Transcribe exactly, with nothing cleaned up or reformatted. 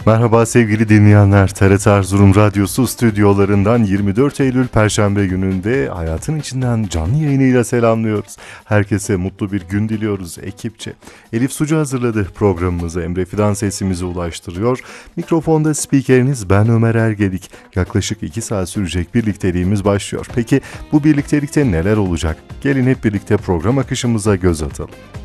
Merhaba sevgili dinleyenler, T R T Erzurum Radyosu stüdyolarından yirmi dört Eylül Perşembe gününde hayatın içinden canlı yayınıyla selamlıyoruz. Herkese mutlu bir gün diliyoruz ekipçe. Elif Sucu hazırladı programımızı, Emre Fidan sesimizi ulaştırıyor. Mikrofonda spikeriniz ben Ömer Ergedik. Yaklaşık iki saat sürecek birlikteliğimiz başlıyor. Peki bu birliktelikte neler olacak? Gelin hep birlikte program akışımıza göz atalım.